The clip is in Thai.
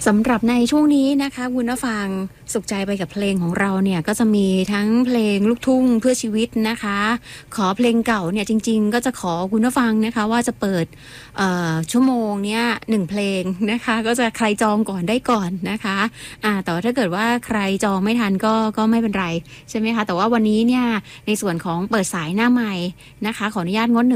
สำหรับในช่วงนี้นะคะคุณผู้ฟังสุขใจไปกับเพลงของเราเนี่ยก็จะมีทั้งเพลงลูกทุ่งเพื่อชีวิตนะคะขอเพลงเก่าเนี่ยจริงๆก็จะขอคุณผู้ฟังนะคะว่าจะเปิดชั่วโมงเนี่ย1เพลงนะคะก็จะใครจองก่อนได้ก่อนนะคะแต่ว่าถ้าเกิดว่าใครจองไม่ทันก็ไม่เป็นไรใช่ไหมคะแต่ว่าวันนี้เนี่ยในส่วนของเปิดสายหน้าใหม่นะคะขออนุญาตงด